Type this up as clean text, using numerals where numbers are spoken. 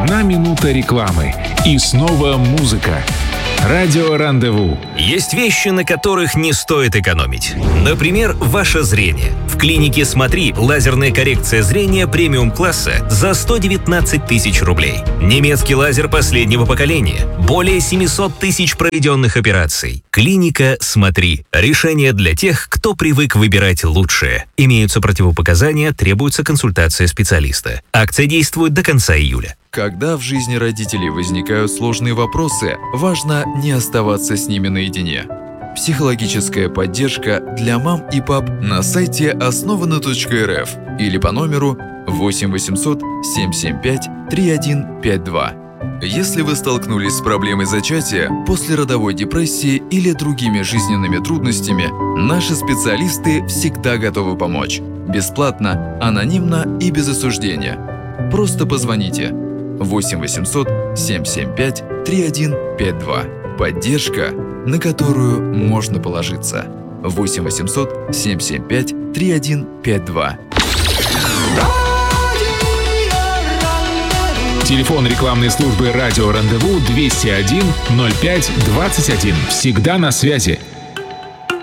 Одна минута рекламы. И снова музыка. Радио Рандеву. Есть вещи, на которых не стоит экономить. Например, ваше зрение. В клинике «Смотри» лазерная коррекция зрения премиум-класса за 119 тысяч рублей. Немецкий лазер последнего поколения. Более 700 тысяч проведенных операций. Клиника «Смотри». Решение для тех, кто привык выбирать лучшее. Имеются противопоказания, требуется консультация специалиста. Акция действует до конца июля. Когда в жизни родителей возникают сложные вопросы, важно не оставаться с ними наедине. Психологическая поддержка для мам и пап на сайте основано.рф или по номеру 8 800 775 3152. Если вы столкнулись с проблемой зачатия, послеродовой депрессии или другими жизненными трудностями, наши специалисты всегда готовы помочь. Бесплатно, анонимно и без осуждения. Просто позвоните 8 800 775 3152. Поддержка, на которую можно положиться. 8 800 775 3152. Телефон рекламной службы «Радио Рандеву» 201 05 21. Всегда на связи.